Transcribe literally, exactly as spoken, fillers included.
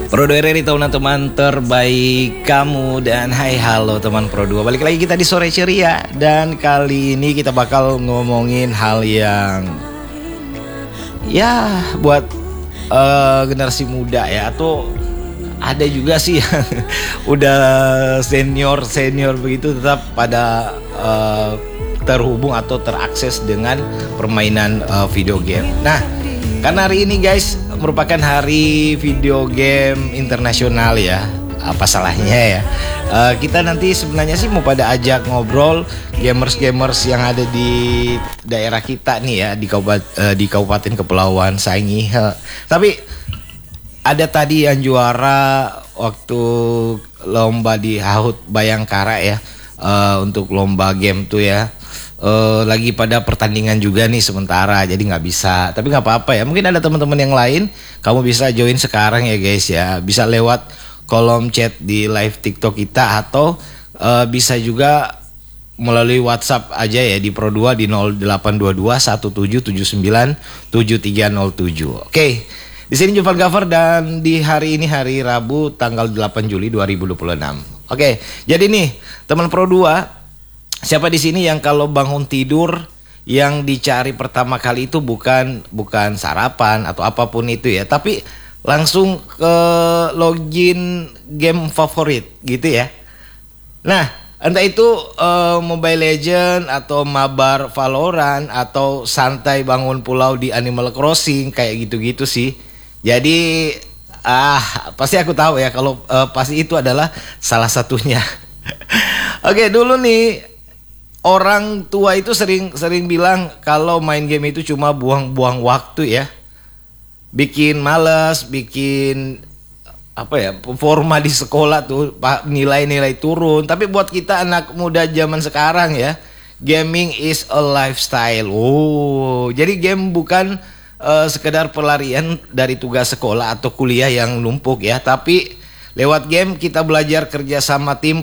Pro dua R R tahunan teman terbaik kamu. Dan hai halo teman Pro dua, balik lagi kita di sore ceria. Dan kali ini kita bakal ngomongin hal yang ya buat uh, generasi muda ya, atau ada juga sih yang udah senior senior begitu tetap pada uh, terhubung atau terakses dengan permainan uh, video game. Nah, karena hari ini guys merupakan hari video game internasional ya, apa salahnya ya? Uh, kita nanti sebenarnya sih mau pada ajak ngobrol gamers-gamers yang ada di daerah kita nih ya, di Kabupaten, uh, di Kabupaten Kepulauan Sangihe. Tapi ada tadi yang juara waktu lomba di Hahut Bayangkara ya, uh, untuk lomba game tuh ya. Uh, lagi pada pertandingan juga nih sementara, jadi nggak bisa. Tapi nggak apa-apa ya, mungkin ada teman-teman yang lain. Kamu bisa join sekarang ya guys ya, bisa lewat kolom chat di live TikTok kita, atau uh, bisa juga melalui WhatsApp aja ya di Pro dua di nol delapan dua dua satu tujuh tujuh sembilan tujuh tiga nol tujuh. Oke, di sini Jovan Gaffer dan di hari ini hari Rabu tanggal delapan Juli dua ribu dua puluh enam. Oke, jadi nih teman Pro dua, siapa di sini yang kalau bangun tidur yang dicari pertama kali itu bukan bukan sarapan atau apapun itu ya, tapi langsung ke login game favorit gitu ya. Nah, entah itu uh, Mobile Legend atau mabar Valorant atau santai bangun pulau di Animal Crossing kayak gitu-gitu sih. Jadi ah pasti aku tahu ya kalau uh, pasti itu adalah salah satunya. Oke, dulu nih orang tua itu sering sering bilang kalau main game itu cuma buang-buang waktu ya, bikin malas, bikin apa ya, performa di sekolah tuh nilai-nilai turun. Tapi buat kita anak muda zaman sekarang ya, gaming is a lifestyle. Oh, jadi game bukan uh, sekedar pelarian dari tugas sekolah atau kuliah yang numpuk ya, tapi lewat game kita belajar kerja sama tim,